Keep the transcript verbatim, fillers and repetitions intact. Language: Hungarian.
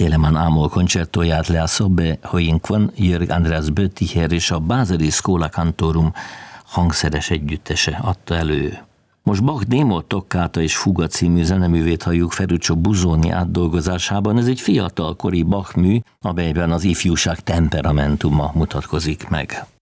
Telemann Amol koncerttoját le a Sobbe Hoinkvan Jörg András Bötticher és a Baseli Schola Cantorum hangszeres együttese adta elő. Most Bach Démol Toccata és Fuga című zeneművét halljuk Ferruccio Busoni átdolgozásában. Ez egy fiatalkori Bach mű, amelyben az ifjúság temperamentuma mutatkozik meg.